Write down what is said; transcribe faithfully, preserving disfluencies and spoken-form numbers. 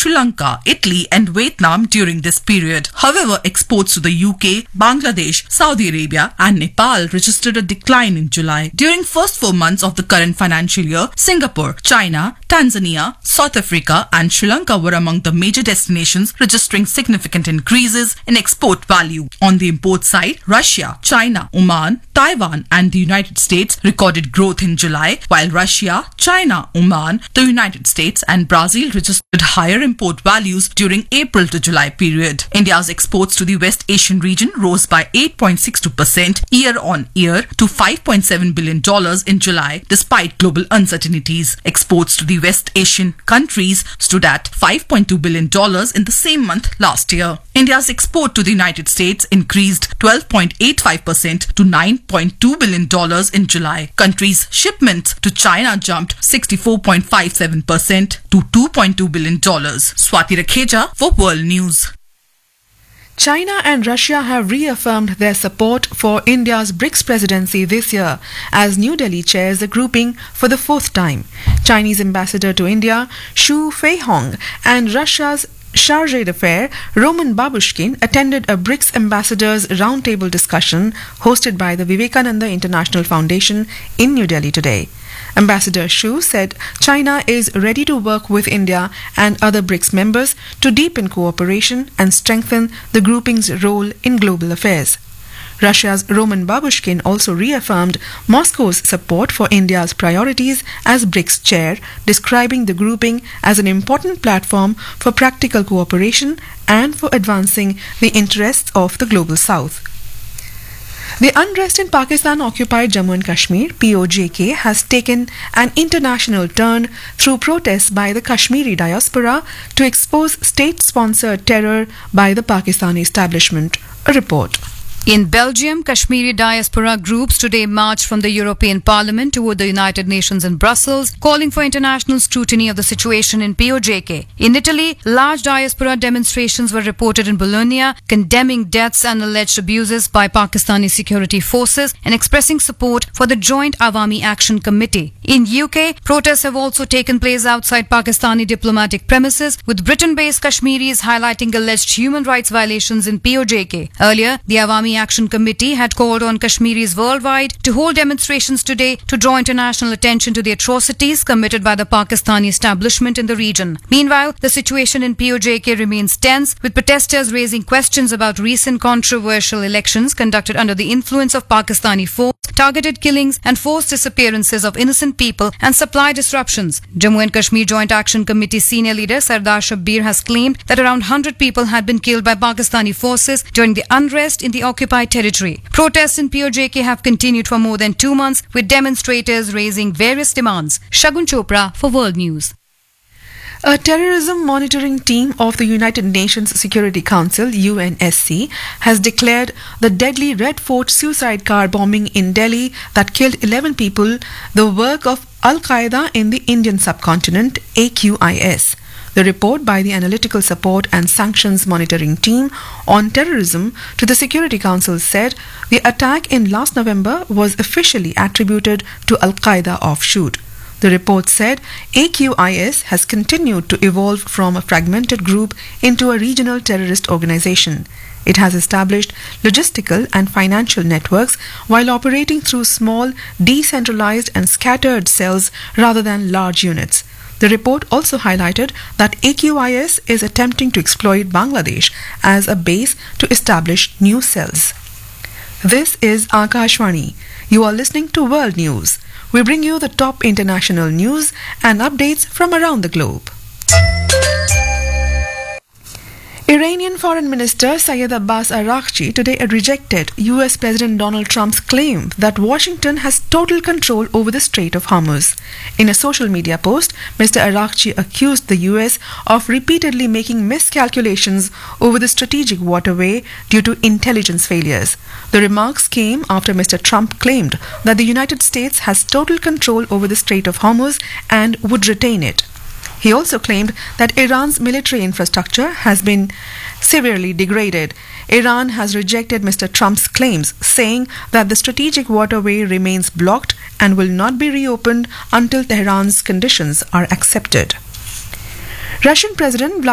Sri Lanka, Italy and Vietnam during this period. However, exports to the U K, Bangladesh, Saudi Arabia and Nepal registered a decline in July. During first four months of the current financial year, Singapore, China, Tanzania, South Africa and Sri Lanka were among the major destinations registering significant increases in export value. On the import side, Russia, China, Oman, Taiwan and the United States recorded growth in July, while Russia, China, Oman, the United States and Brazil registered higher import values during April to July period. India's exports to the West Asian region rose by eight point six two percent year on year to five point seven billion dollars in July despite global uncertainties. Exports to the West Asian countries stood at five point two billion dollars in the same month last year. India's export to the United States increased twelve point eight five percent to nine point two billion dollars in July. Country's shipments to China jumped sixty-four point five seven percent to two point two billion dollars. Swati Rakheja for World News. China and Russia have reaffirmed their support for India's BRICS presidency this year as New Delhi chairs the grouping for the fourth time. Chinese ambassador to India, Xu Feihong, and Russia's Chargé d'Affaires Roman Babushkin attended a BRICS ambassadors roundtable discussion hosted by the Vivekananda International Foundation in New Delhi today. Ambassador Xu said China is ready to work with India and other BRICS members to deepen cooperation and strengthen the grouping's role in global affairs. Russia's Roman Babushkin also reaffirmed Moscow's support for India's priorities as BRICS chair, describing the grouping as an important platform for practical cooperation and for advancing the interests of the global south. The unrest in Pakistan-occupied Jammu and Kashmir, P O J K, has taken an international turn through protests by the Kashmiri diaspora to expose state-sponsored terror by the Pakistani establishment. A report. In Belgium, Kashmiri diaspora groups today marched from the European Parliament toward the United Nations in Brussels, calling for international scrutiny of the situation in P O J K. In Italy, large diaspora demonstrations were reported in Bologna, condemning deaths and alleged abuses by Pakistani security forces and expressing support for the Joint Awami Action Committee. In U K, protests have also taken place outside Pakistani diplomatic premises, with Britain-based Kashmiris highlighting alleged human rights violations in P O J K. Earlier, the Awami Action Committee had called on Kashmiris worldwide to hold demonstrations today to draw international attention to the atrocities committed by the Pakistani establishment in the region. Meanwhile, the situation in P O J K remains tense, with protesters raising questions about recent controversial elections conducted under the influence of Pakistani force, targeted killings and forced disappearances of innocent people and supply disruptions. Jammu and Kashmir Joint Action Committee senior leader Sardar Shabbir has claimed that around one hundred people had been killed by Pakistani forces during the unrest in the occupied territory. Protests in P O J K have continued for more than two months, with demonstrators raising various demands. Shagun Chopra for World News. A terrorism monitoring team of the United Nations Security Council, U N S C, has declared the deadly Red Fort suicide car bombing in Delhi that killed eleven people the work of Al-Qaeda in the Indian subcontinent, A Q I S. The report by the Analytical Support and Sanctions Monitoring Team on Terrorism to the Security Council said the attack in last November was officially attributed to Al-Qaeda offshoot. The report said A Q I S has continued to evolve from a fragmented group into a regional terrorist organization. It has established logistical and financial networks while operating through small, decentralized and scattered cells rather than large units. The report also highlighted that A Q I S is attempting to exploit Bangladesh as a base to establish new cells. This is Akashvani. You are listening to World News. We bring you the top international news and updates from around the globe. Iranian Foreign Minister Syed Abbas Araghchi today rejected U S President Donald Trump's claim that Washington has total control over the Strait of Hormuz. In a social media post, Mister Araghchi accused the U S of repeatedly making miscalculations over the strategic waterway due to intelligence failures. The remarks came after Mister Trump claimed that the United States has total control over the Strait of Hormuz and would retain it. He also claimed that Iran's military infrastructure has been severely degraded. Iran has rejected Mister Trump's claims, saying that the strategic waterway remains blocked and will not be reopened until Tehran's conditions are accepted. Russian President